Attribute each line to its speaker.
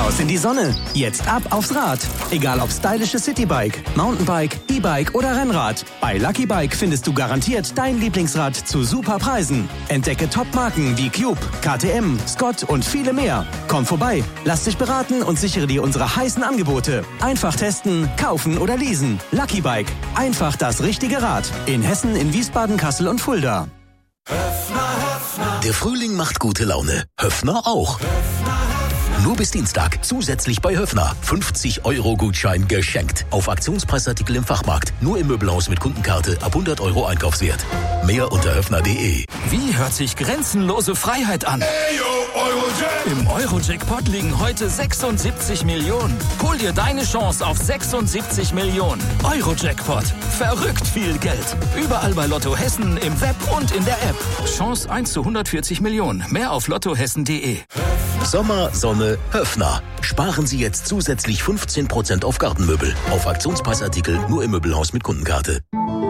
Speaker 1: Raus in die Sonne. Jetzt ab aufs Rad. Egal ob stylisches Citybike, Mountainbike, E-Bike oder Rennrad. Bei Lucky Bike findest du garantiert dein Lieblingsrad zu super Preisen. Entdecke Top-Marken wie Cube, KTM, Scott und viele mehr. Komm vorbei, lass dich beraten und sichere dir unsere heißen Angebote. Einfach testen, kaufen oder leasen. Lucky Bike. Einfach das richtige Rad. In Hessen, in Wiesbaden, Kassel und Fulda.
Speaker 2: Der Frühling macht gute Laune. Höffner auch. Nur bis Dienstag zusätzlich bei Höffner 50-Euro-Gutschein geschenkt. Auf Aktionspreisartikel im Fachmarkt. Nur im Möbelhaus mit Kundenkarte ab 100 Euro Einkaufswert. Mehr unter höffner.de.
Speaker 3: Wie hört sich grenzenlose Freiheit an? Im Euro-Jackpot liegen heute 76 Millionen. Hol dir deine Chance auf 76 Millionen. Euro-Jackpot. Verrückt viel Geld. Überall bei Lotto Hessen, im Web und in der App. Chance 1 zu 140 Millionen. Mehr auf lottohessen.de.
Speaker 2: Sommer, Sonne, Höffner. Sparen Sie jetzt zusätzlich 15% auf Gartenmöbel. Auf Aktionspreisartikel nur im Möbelhaus mit Kundenkarte.